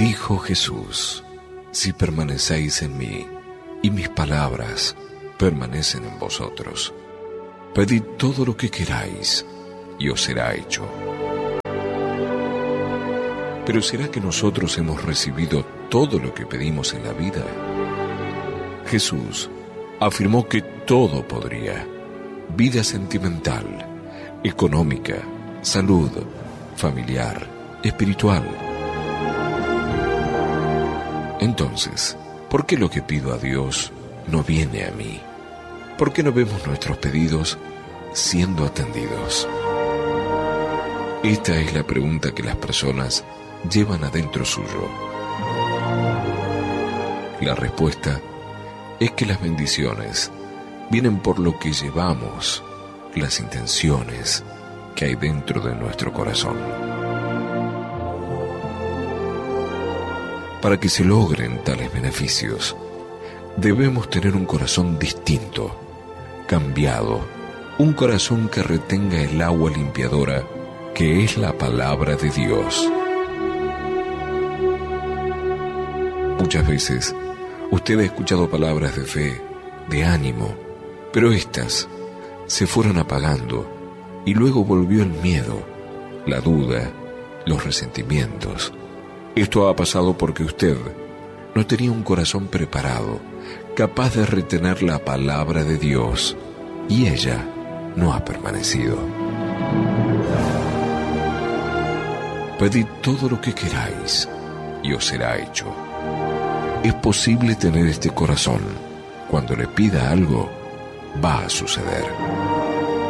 Dijo Jesús: si permanecéis en mí y mis palabras permanecen en vosotros, pedid todo lo que queráis y os será hecho. Pero ¿será que nosotros hemos recibido todo lo que pedimos en la vida? Jesús afirmó que todo podría: vida sentimental, económica, salud, familiar, espiritual. Entonces, ¿por qué lo que pido a Dios no viene a mí? ¿Por qué no vemos nuestros pedidos siendo atendidos? Esta es la pregunta que las personas llevan adentro suyo. La respuesta es que las bendiciones vienen por lo que llevamos, las intenciones que hay dentro de nuestro corazón. Para que se logren tales beneficios, debemos tener un corazón distinto, cambiado, un corazón que retenga el agua limpiadora que es la palabra de Dios. Muchas veces usted ha escuchado palabras de fe, de ánimo, pero éstas se fueron apagando y luego volvió el miedo, la duda, los resentimientos. Esto ha pasado porque usted no tenía un corazón preparado, capaz de retener la palabra de Dios, y ella no ha permanecido. Pedid todo lo que queráis y os será hecho. Es posible tener este corazón. Cuando le pida algo, va a suceder.